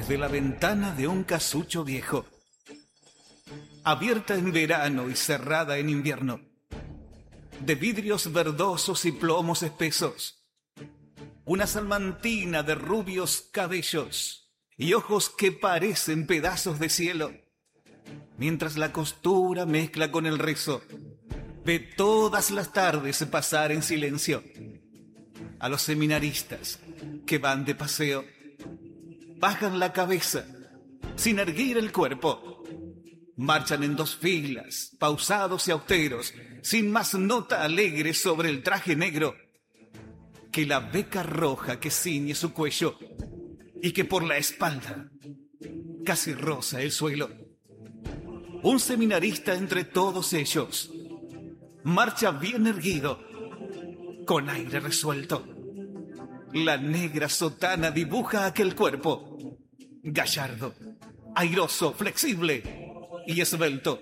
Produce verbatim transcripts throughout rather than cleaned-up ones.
desde la ventana de un casucho viejo, abierta en verano y cerrada en invierno, de vidrios verdosos y plomos espesos, una salmantina de rubios cabellos y ojos que parecen pedazos de cielo, mientras la costura mezcla con el rezo, ve todas las tardes pasar en silencio a los seminaristas que van de paseo. Bajan la cabeza sin erguir el cuerpo. Marchan en dos filas, pausados y austeros, sin más nota alegre sobre el traje negro que la beca roja que ciñe su cuello y que por la espalda casi roza el suelo. Un seminarista entre todos ellos marcha bien erguido, con aire resuelto. La negra sotana dibuja aquel cuerpo, gallardo, airoso, flexible y esbelto.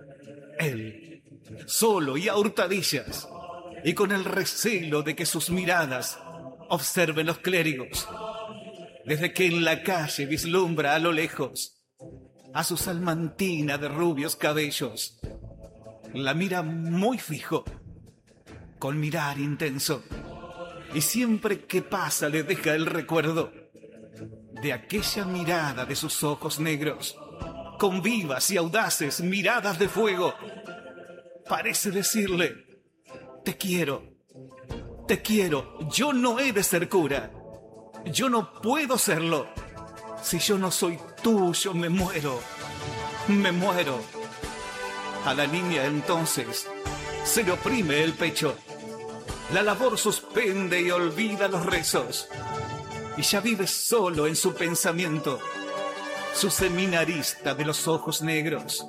Él, solo y a hurtadillas, y con el recelo de que sus miradas observen los clérigos, desde que en la calle vislumbra a lo lejos a su salmantina de rubios cabellos. La mira muy fijo, con mirar intenso, y siempre que pasa le deja el recuerdo de aquella mirada de sus ojos negros, con vivas y audaces miradas de fuego. Parece decirle: te quiero, te quiero, yo no he de ser cura, yo no puedo serlo. Si yo no soy tuyo, me muero, me muero. A la niña entonces se le oprime el pecho, la labor suspende y olvida los rezos, y ya vive solo en su pensamiento, su seminarista de los ojos negros.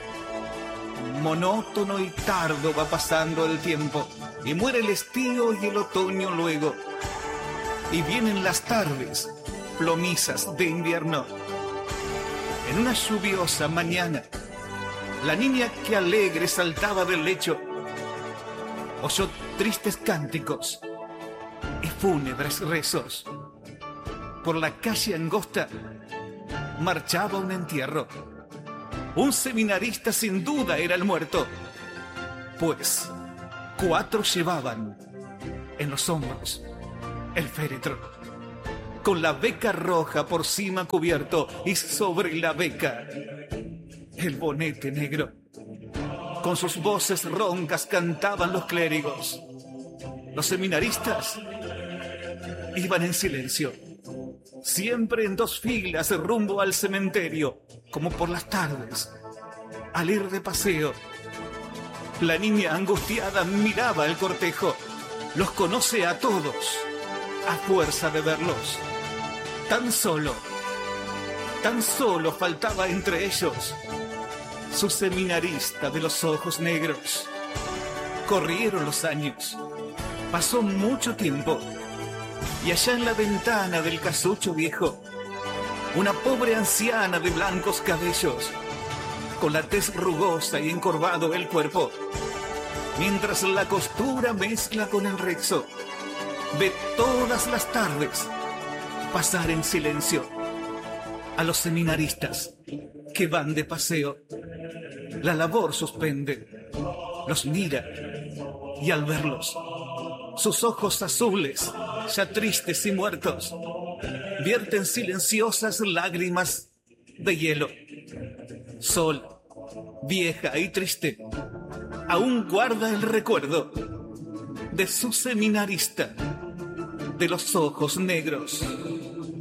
Monótono y tardo va pasando el tiempo, y muere el estío y el otoño luego, y vienen las tardes plomizas de invierno. En una lluviosa mañana, la niña que alegre saltaba del lecho oyó tristes cánticos y fúnebres rezos. Por la calle angosta marchaba un entierro. Un seminarista sin duda era el muerto, pues cuatro llevaban en los hombros el féretro, con la beca roja por cima cubierto y sobre la beca el bonete negro. Con sus voces roncas cantaban los clérigos. Los seminaristas iban en silencio, siempre en dos filas rumbo al cementerio, como por las tardes, al ir de paseo. La niña angustiada miraba el cortejo. Los conoce a todos, a fuerza de verlos. Tan solo, tan solo faltaba entre ellos su seminarista de los ojos negros. Corrieron los años, pasó mucho tiempo, y allá en la ventana del casucho viejo, una pobre anciana de blancos cabellos, con la tez rugosa y encorvado el cuerpo, mientras la costura mezcla con el rezo, ve todas las tardes pasar en silencio a los seminaristas que van de paseo. La labor suspende, los mira, y al verlos, sus ojos azules, ya tristes y muertos, vierten silenciosas lágrimas de hielo. Sol, vieja y triste, aún guarda el recuerdo de su seminarista de los ojos negros.